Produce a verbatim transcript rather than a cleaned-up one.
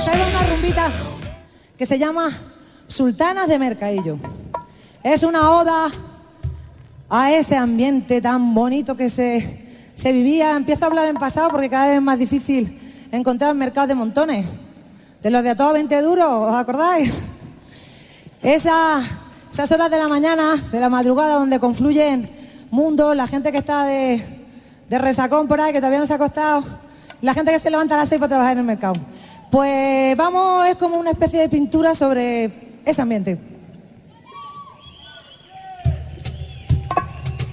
os traigo una rumbita que se llama Sultanas de Mercadillo. Es una oda a ese ambiente tan bonito que se, se vivía. Empiezo a hablar en pasado porque cada vez es más difícil encontrar mercados de montones. De los de a todos veinte duros, ¿os acordáis? Esa, esas horas de la mañana, de la madrugada, donde confluyen mundos, la gente que está de, de resacón por ahí, que todavía no se ha acostado, la gente que se levanta a las seis para trabajar en el mercado. Pues vamos, es como una especie de pintura sobre ese ambiente.